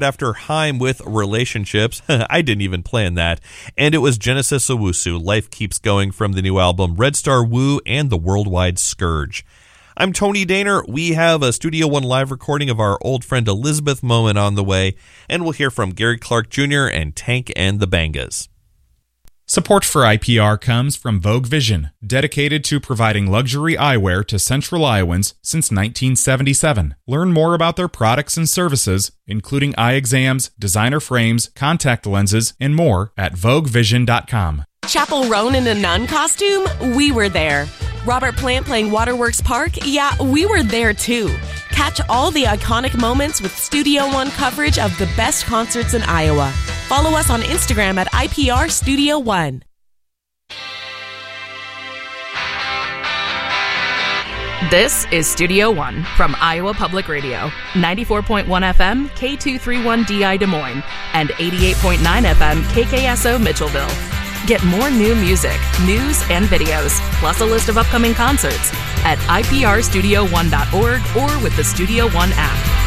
after Haim with Relationships. I didn't even plan that. And it was Genesis Owusu, Life Keeps Going, from the new album Red Star Woo and the Worldwide Scourge. I'm Tony Daner. We have a Studio One live recording of our old friend Elizabeth Moment on the way, and we'll hear from Gary Clark Jr. and Tank and the Bangas. Support for IPR comes from Vogue Vision, dedicated to providing luxury eyewear to Central Iowans since 1977. Learn more about their products and services, including eye exams, designer frames, contact lenses, and more at VogueVision.com. Chappell Roan in a nun costume? We were there. Robert Plant playing Waterworks Park? Yeah, we were there too. Catch all the iconic moments with Studio One coverage of the best concerts in Iowa. Follow us on Instagram at IPR Studio One. This is Studio One from Iowa Public Radio, 94.1 FM, K231DI Des Moines, and 88.9 FM, KKSO Mitchellville. Get more new music, news, and videos, plus a list of upcoming concerts at iprstudio1.org or with the Studio One app.